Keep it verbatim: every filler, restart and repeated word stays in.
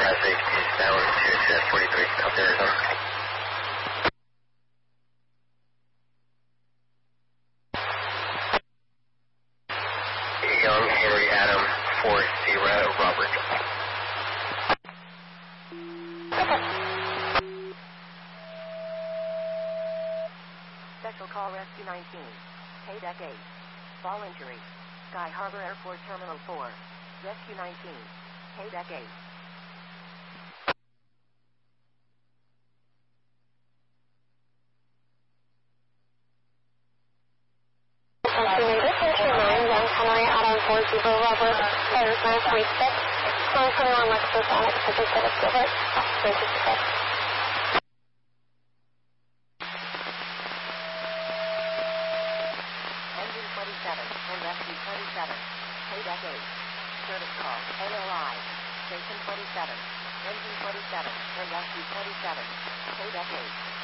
traffic is down to exit forty-three, copy Arizona. Young Henry Adam four zero Robert. Special call Rescue nineteen. K D E C eight. Fall injury. Sky Harbor Airport Terminal four. Rescue nineteen. K D E C eight. Henry Adam four zero Robert, Fires nine forty-six, nine twenty-one Lexus on Exhibit City Silver, three sixty-six. Engine twenty-seven and Rescue twenty-seven, K D E C eight. Service call, A L I. Station twenty-seven, Engine twenty-seven and Rescue twenty-seven, K D E C eight.